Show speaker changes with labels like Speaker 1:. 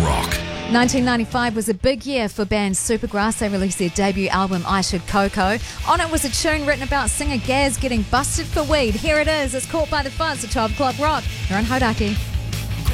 Speaker 1: Rock.
Speaker 2: 1995 was a big year for band Supergrass. They released their debut album, I Should Coco. On it was a tune written about singer Gaz getting busted for weed. Here it is. It's Caught by the Fuzz at 12 O'Clock Rock. You're on Hodaki.